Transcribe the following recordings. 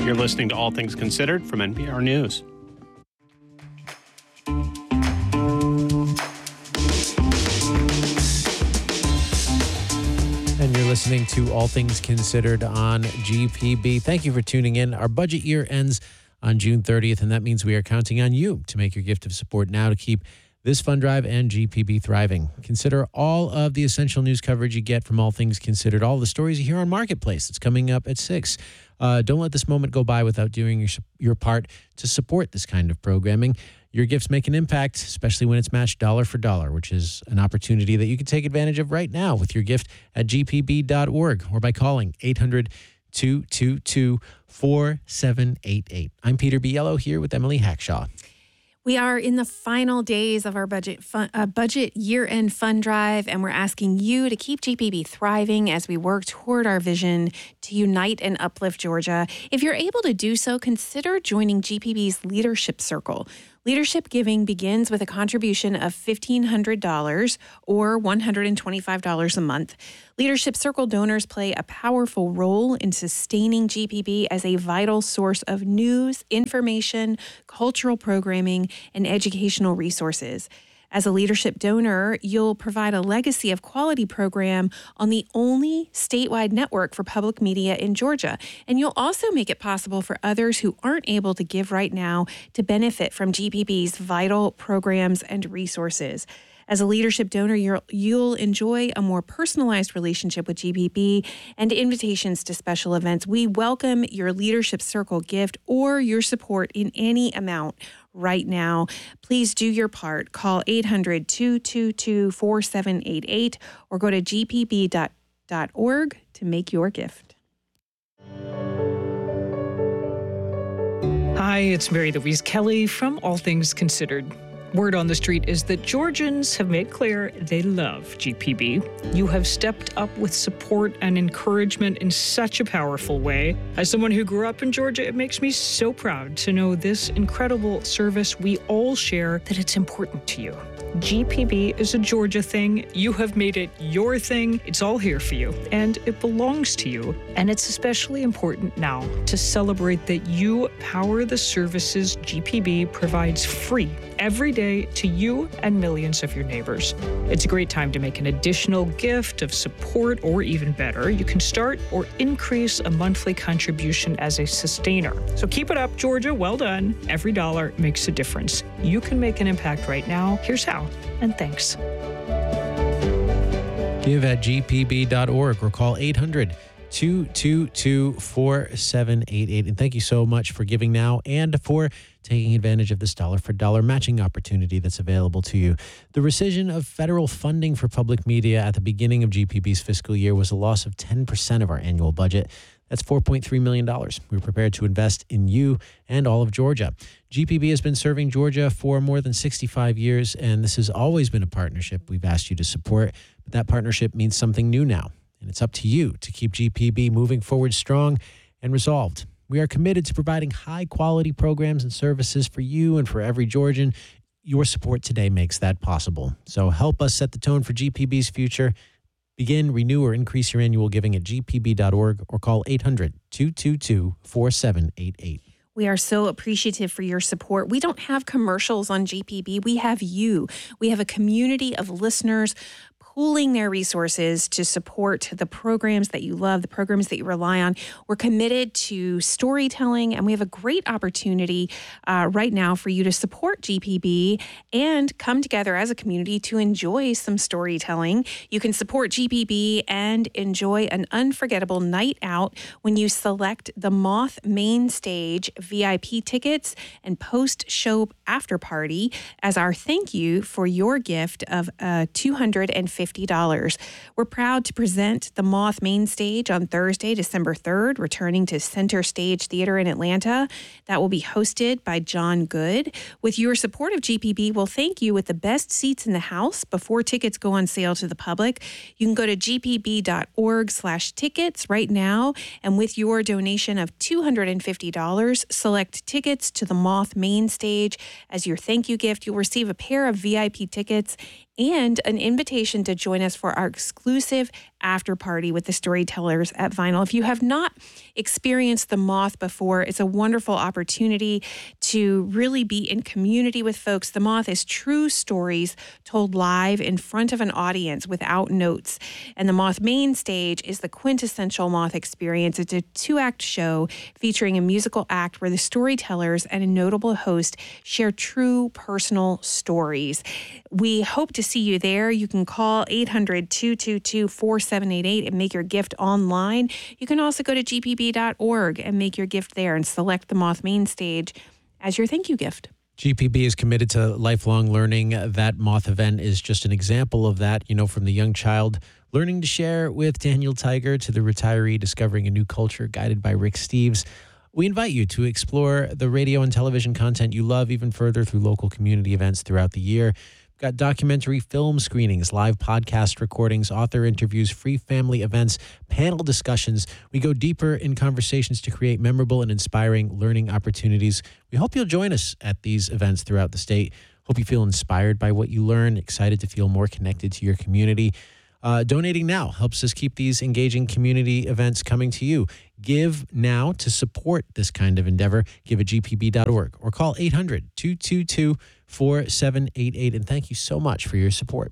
You're listening to All Things Considered from NPR News. And you're listening to All Things Considered on GPB. Thank you for tuning in. Our budget year ends on June 30th, and that means we are counting on you to make your gift of support now to keep this fund drive and GPB thriving. Consider all of the essential news coverage you get from All Things Considered, all the stories you hear on Marketplace. It's coming up at 6. Don't let this moment go by without doing your part to support this kind of programming. Your gifts make an impact, especially when it's matched dollar for dollar, which is an opportunity that you can take advantage of right now with your gift at gpb.org or by calling 800-222-4788. I'm Peter Biello here with Emily Hackshaw. We are in the final days of our budget year-end fund drive, and we're asking you to keep GPB thriving as we work toward our vision to unite and uplift Georgia. If you're able to do so, consider joining GPB's Leadership Circle. Leadership giving begins with a contribution of $1,500 or $125 a month. Leadership Circle donors play a powerful role in sustaining GPB as a vital source of news, information, cultural programming, and educational resources. As a leadership donor, you'll provide a legacy of quality program on the only statewide network for public media in Georgia. And you'll also make it possible for others who aren't able to give right now to benefit from GPB's vital programs and resources. As a leadership donor, you'll enjoy a more personalized relationship with GPB and invitations to special events. We welcome your Leadership Circle gift or your support in any amount right now. Please do your part. Call 800-222-4788 or go to gpb.org to make your gift. Hi, it's Mary Louise Kelly from All Things Considered. Word on the street is that Georgians have made clear they love GPB. You have stepped up with support and encouragement in such a powerful way. As someone who grew up in Georgia, it makes me so proud to know this incredible service we all share, that it's important to you. GPB is a Georgia thing. You have made it your thing. It's all here for you, and it belongs to you. And it's especially important now to celebrate that you power the services GPB provides free every day to you and millions of your neighbors. It's a great time to make an additional gift of support, or even better, you can start or increase a monthly contribution as a sustainer. So keep it up, Georgia. Well done. Every dollar makes a difference. You can make an impact right now. Here's how. And thanks. Give at gpb.org or call 800-222-4788. And thank you so much for giving now and for taking advantage of this dollar-for-dollar matching opportunity that's available to you. The rescission of federal funding for public media at the beginning of GPB's fiscal year was a loss of 10% of our annual budget. That's $4.3 million. We're prepared to invest in you and all of Georgia. GPB has been serving Georgia for more than 65 years, and this has always been a partnership we've asked you to support. But that partnership means something new now, and it's up to you to keep GPB moving forward strong and resolved. We are committed to providing high-quality programs and services for you and for every Georgian. Your support today makes that possible. So help us set the tone for GPB's future. Begin, renew, or increase your annual giving at gpb.org or call 800-222-4788. We are so appreciative for your support. We don't have commercials on GPB. We have you. We have a community of listeners pooling their resources to support the programs that you love, the programs that you rely on. We're committed to storytelling, and we have a great opportunity right now for you to support GPB and come together as a community to enjoy some storytelling. You can support GPB and enjoy an unforgettable night out when you select the Moth Main Stage VIP tickets and post-show after party as our thank you for your gift of $250. We're proud to present the Moth Main Stage on Thursday, December 3rd, returning to Center Stage Theater in Atlanta. That will be hosted by John Good. With your support of GPB, we'll thank you with the best seats in the house before tickets go on sale to the public. You can go to gpb.org/tickets right now, and with your donation of $250, select tickets to the Moth Main Stage. As your thank you gift, you'll receive a pair of VIP tickets and an invitation to join us for our exclusive after party with the storytellers at Vinyl. If you have not experienced The Moth before, it's a wonderful opportunity to really be in community with folks. The Moth is true stories told live in front of an audience without notes. And The Moth main stage is the quintessential Moth experience. It's a 2-act show featuring a musical act where the storytellers and a notable host share true personal stories. We hope to see you there. You can call 800-222-4788 and make your gift online. You can also go to gpb.org and make your gift there and select the Moth main stage as your thank you gift. GPB is committed to lifelong learning. That Moth event is just an example of that, from the young child learning to share with Daniel Tiger to the retiree discovering a new culture guided by Rick Steves. We invite you to explore the radio and television content you love even further through local community events throughout the year. We've got documentary film screenings, live podcast recordings, author interviews, free family events, panel discussions. We go deeper in conversations to create memorable and inspiring learning opportunities. We hope you'll join us at these events throughout the state. Hope you feel inspired by what you learn, excited to feel more connected to your community. Donating now helps us keep these engaging community events coming to you. Give now to support this kind of endeavor. Give at gpb.org or call 800-222-4788. And thank you so much for your support.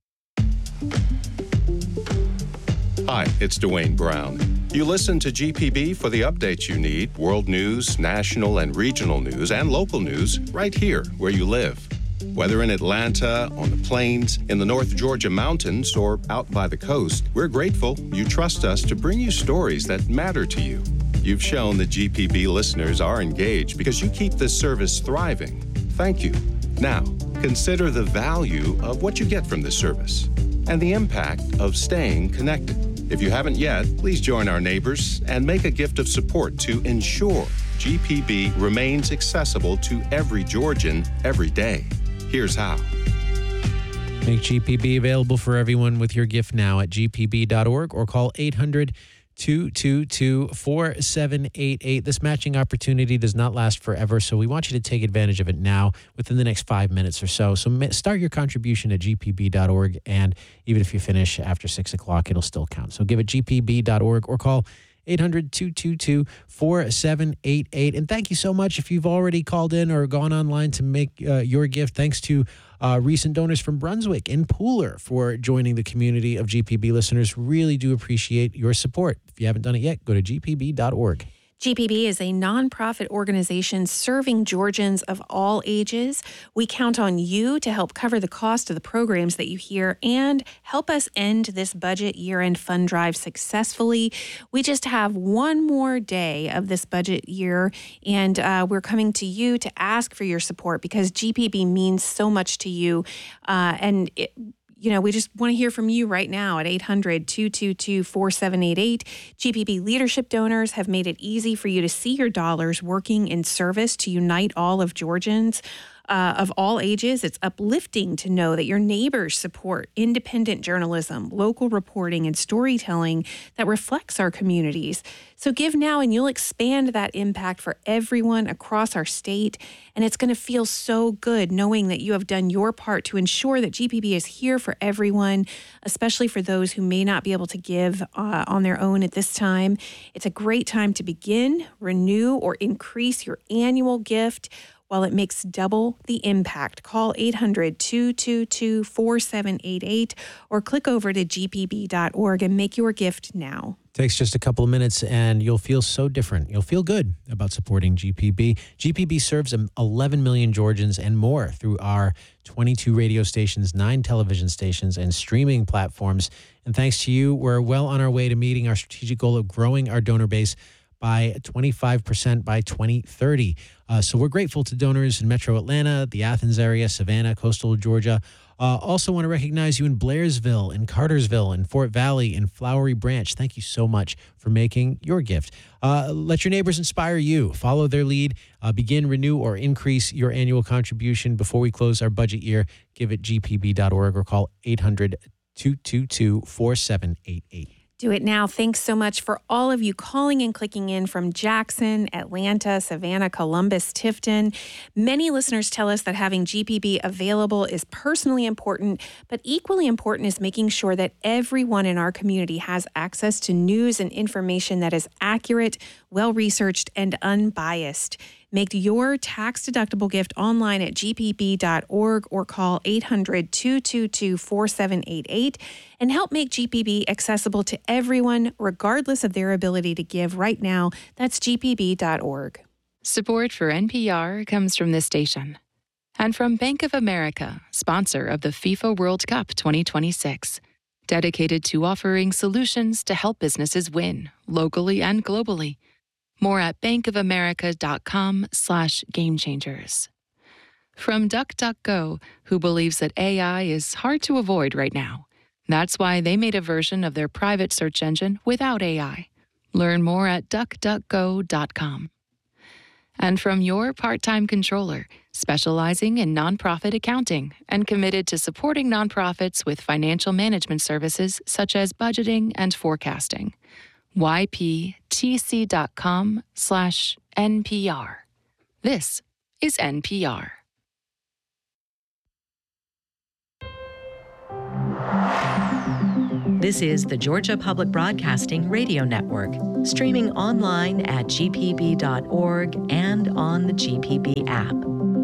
Hi, it's Dwayne Brown. You listen to GPB for the updates you need, world news, national and regional news, and local news right here where you live. Whether in Atlanta, on the plains, in the North Georgia mountains, or out by the coast, we're grateful you trust us to bring you stories that matter to you. You've shown that GPB listeners are engaged because you keep this service thriving. Thank you. Now, consider the value of what you get from this service and the impact of staying connected. If you haven't yet, please join our neighbors and make a gift of support to ensure GPB remains accessible to every Georgian every day. Here's how. Make GPB available for everyone with your gift now at gpb.org or call 800-222-4788. This matching opportunity does not last forever, so we want you to take advantage of it now within the next 5 minutes or so. So start your contribution at gpb.org, and even if you finish after 6 o'clock, it'll still count. So give it gpb.org or call 800-222-4788. And thank you so much if you've already called in or gone online to make your gift. Thanks to recent donors from Brunswick and Pooler for joining the community of GPB listeners. Really do appreciate your support. If you haven't done it yet, go to gpb.org. GPB is a nonprofit organization serving Georgians of all ages. We count on you to help cover the cost of the programs that you hear and help us end this budget year-end fund drive successfully. We just have one more day of this budget year, and we're coming to you to ask for your support because GPB means so much to you. We just want to hear from you right now at 800-222-4788. GPB leadership donors have made it easy for you to see your dollars working in service to unite all of Georgians of all ages. It's uplifting to know that your neighbors support independent journalism, local reporting, and storytelling that reflects our communities. So give now and you'll expand that impact for everyone across our state. And it's going to feel so good knowing that you have done your part to ensure that GPB is here for everyone, especially for those who may not be able to give on their own at this time. It's a great time to begin, renew, or increase your annual gift while it makes double the impact. Call 800-222-4788 or click over to gpb.org and make your gift now. Takes just a couple of minutes and you'll feel so different. You'll feel good about supporting GPB. GPB serves 11 million Georgians and more through our 22 radio stations, 9 television stations, and streaming platforms. And thanks to you, we're well on our way to meeting our strategic goal of growing our donor base by 25% by 2030. So we're grateful to donors in Metro Atlanta, the Athens area, Savannah, coastal Georgia. Also want to recognize you in Blairsville, in Cartersville, in Fort Valley, in Flowery Branch. Thank you so much for making your gift. Let your neighbors inspire you. Follow their lead. Begin, renew, or increase your annual contribution before we close our budget year. Give it gpb.org or call 800-222-4788. Do it now. Thanks so much for all of you calling and clicking in from Jackson, Atlanta, Savannah, Columbus, Tifton. Many listeners tell us that having GPB available is personally important, but equally important is making sure that everyone in our community has access to news and information that is accurate, well-researched, and unbiased. Make your tax-deductible gift online at gpb.org or call 800-222-4788 and help make GPB accessible to everyone, regardless of their ability to give right now. That's gpb.org. Support for NPR comes from this station and from Bank of America, sponsor of the FIFA World Cup 2026, dedicated to offering solutions to help businesses win locally and globally. More at bankofamerica.com/gamechangers. From DuckDuckGo, who believes that AI is hard to avoid right now. That's why they made a version of their private search engine without AI. Learn more at duckduckgo.com. And from your part-time controller, specializing in nonprofit accounting and committed to supporting nonprofits with financial management services such as budgeting and forecasting. yptc.com/NPR. This is NPR. This is the Georgia Public Broadcasting Radio Network, streaming online at gpb.org and on the GPB app.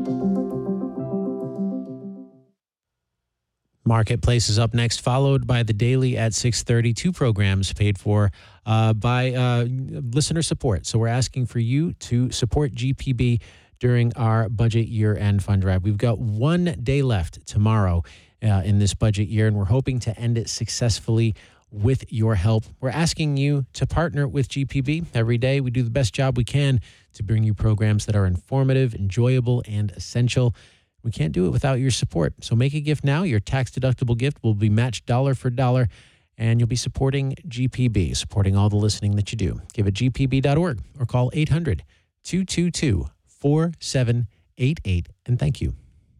Marketplace is up next, followed by The Daily at 6:30. Two programs paid for by listener support. So we're asking for you to support GPB during our budget year-end fund drive. We've got 1 day left tomorrow in this budget year, and we're hoping to end it successfully with your help. We're asking you to partner with GPB. Every day we do the best job we can to bring you programs that are informative, enjoyable, and essential. We can't do it without your support. So make a gift now. Your tax-deductible gift will be matched dollar for dollar, and you'll be supporting GPB, supporting all the listening that you do. Give at gpb.org or call 800-222-4788. And thank you.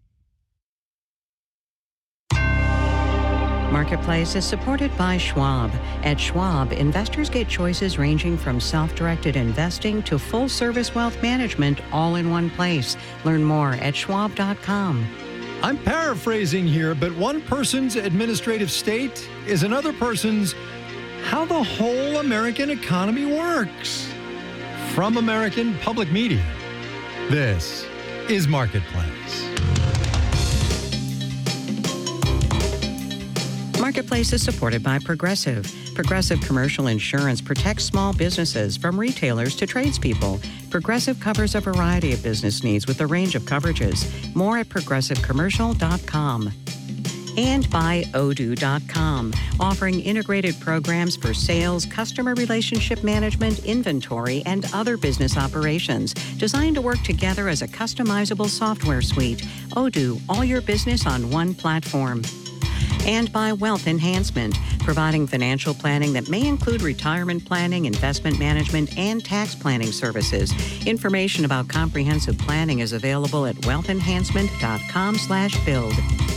Marketplace is supported by Schwab. At Schwab, investors get choices ranging from self-directed investing to full-service wealth management all in one place. Learn more at schwab.com. I'm paraphrasing here, but one person's administrative state is another person's how the whole American economy works. From American Public Media, this is Marketplace. Marketplace is supported by Progressive. Progressive Commercial Insurance protects small businesses from retailers to tradespeople. Progressive covers a variety of business needs with a range of coverages. More at progressivecommercial.com. And by Odoo.com, offering integrated programs for sales, customer relationship management, inventory, and other business operations, designed to work together as a customizable software suite. Odoo, all your business on one platform. And by Wealth Enhancement, providing financial planning that may include retirement planning, investment management, and tax planning services. Information about comprehensive planning is available at wealthenhancement.com/build.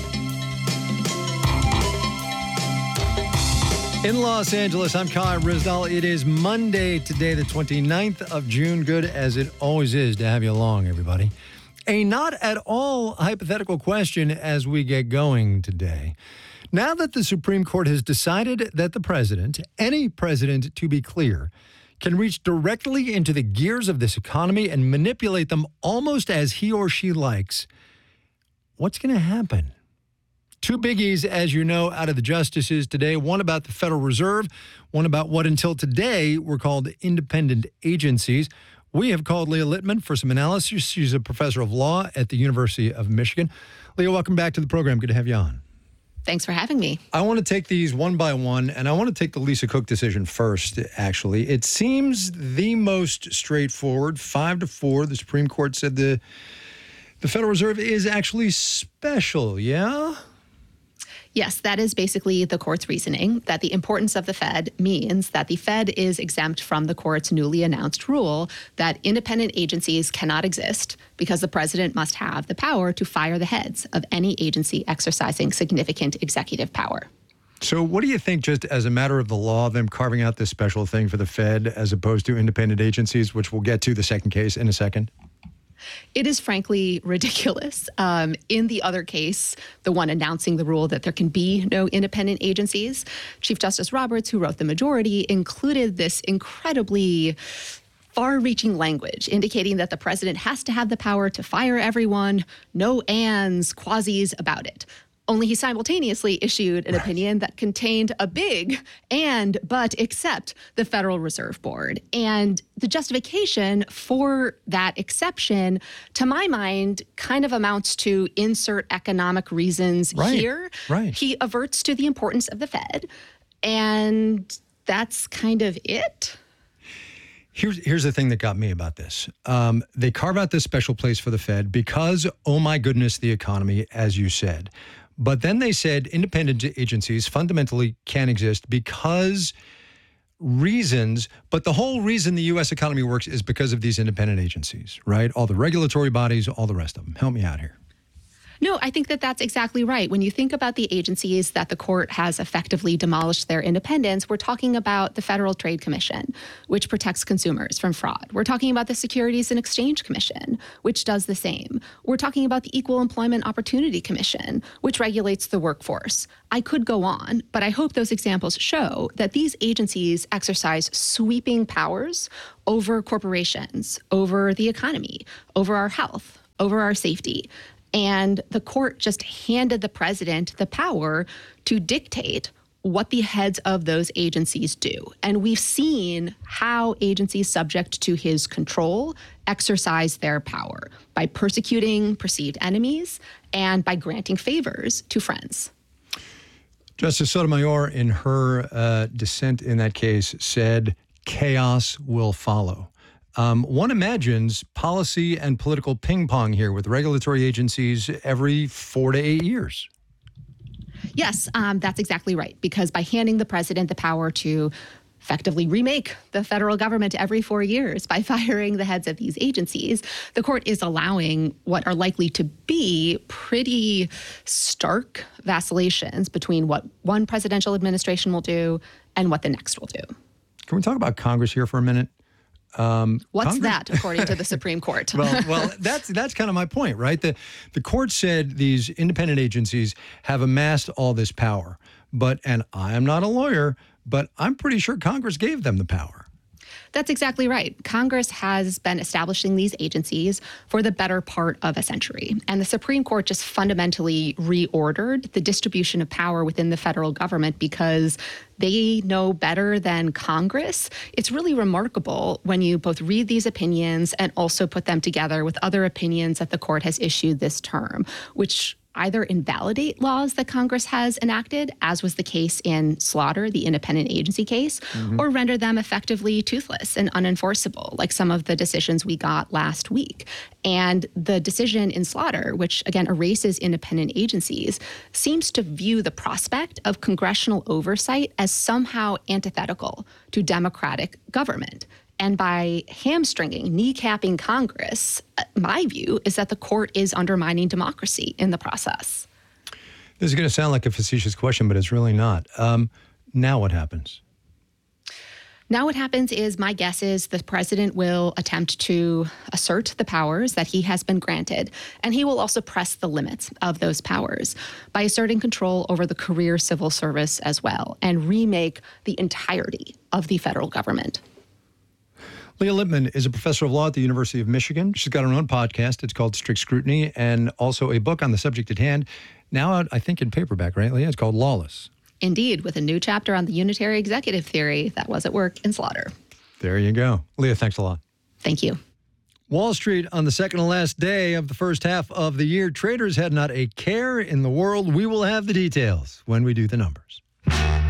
In Los Angeles, I'm Kai Rizdal. It is Monday today, the 29th of June. Good as it always is to have you along, everybody. A not at all hypothetical question as we get going today. Now that the Supreme Court has decided that the president, any president to be clear, can reach directly into the gears of this economy and manipulate them almost as he or she likes, what's going to happen? Two biggies, as you know, out of the justices today. One about the Federal Reserve, one about what until today were called independent agencies. We have called Leah Littman for some analysis. She's a professor of law at the University of Michigan. Leah, welcome back to the program. Good to have you on. Thanks for having me. I want to take these one by one, and I want to take the Lisa Cook decision first, actually. It seems the most straightforward. 5-4, the Supreme Court said the Federal Reserve is actually special, yeah? Yes, that is basically the court's reasoning, that the importance of the Fed means that the Fed is exempt from the court's newly announced rule that independent agencies cannot exist because the president must have the power to fire the heads of any agency exercising significant executive power. So what do you think, just as a matter of the law, them carving out this special thing for the Fed as opposed to independent agencies, which we'll get to the second case in a second? It is frankly ridiculous. In the other case, the one announcing the rule that there can be no independent agencies, Chief Justice Roberts, who wrote the majority, included this incredibly far-reaching language indicating that the president has to have the power to fire everyone, no ands, quasis about it. Only he simultaneously issued an opinion that contained a big but except the Federal Reserve Board. And the justification for that exception, to my mind, kind of amounts to insert economic reasons here. Right. He averts to the importance of the Fed, and that's kind of it. Here's the thing that got me about this. They carve out this special place for the Fed because, oh my goodness, the economy, as you said. But then they said independent agencies fundamentally can't exist because reasons, but the whole reason the U.S. economy works is because of these independent agencies, right? All the regulatory bodies, all the rest of them. Help me out here. No, I think that that's exactly right. When you think about the agencies that the court has effectively demolished their independence, we're talking about the Federal Trade Commission, which protects consumers from fraud. We're talking about the Securities and Exchange Commission, which does the same. We're talking about the Equal Employment Opportunity Commission, which regulates the workforce. I could go on, but I hope those examples show that these agencies exercise sweeping powers over corporations, over the economy, over our health, over our safety. And the court just handed the president the power to dictate what the heads of those agencies do. And we've seen how agencies subject to his control exercise their power by persecuting perceived enemies and by granting favors to friends. Justice Sotomayor, in her dissent in that case, said chaos will follow. One imagines policy and political ping pong here with regulatory agencies every 4 to 8 years. Yes, that's exactly right. Because by handing the president the power to effectively remake the federal government every 4 years by firing the heads of these agencies, the court is allowing what are likely to be pretty stark vacillations between what one presidential administration will do and what the next will do. Can we talk about Congress here for a minute? What's that, according to the Supreme Court? Well, that's kind of my point, right? The court said these independent agencies have amassed all this power, and I am not a lawyer, but I'm pretty sure Congress gave them the power. That's exactly right. Congress has been establishing these agencies for the better part of a century. And the Supreme Court just fundamentally reordered the distribution of power within the federal government because they know better than Congress. It's really remarkable when you both read these opinions and also put them together with other opinions that the court has issued this term, which either invalidate laws that Congress has enacted, as was the case in Slaughter, the independent agency case, or render them effectively toothless and unenforceable, like some of the decisions we got last week. And the decision in Slaughter, which again erases independent agencies, seems to view the prospect of congressional oversight as somehow antithetical to democratic government. And by hamstringing, kneecapping Congress, my view is that the court is undermining democracy in the process. This is going to sound like a facetious question, but it's really not. Now what happens? Now what happens is, my guess is the president will attempt to assert the powers that he has been granted, and he will also press the limits of those powers by asserting control over the career civil service as well, and remake the entirety of the federal government. Leah Lippman is a professor of law at the University of Michigan. She's got her own podcast. It's called Strict Scrutiny, and also a book on the subject at hand. Now out, I think, in paperback, right, Leah? It's called Lawless. Indeed, with a new chapter on the unitary executive theory that was at work in Slaughter. There you go. Leah, thanks a lot. Thank you. Wall Street on the second to last day of the first half of the year. Traders had not a care in the world. We will have the details when we do the numbers.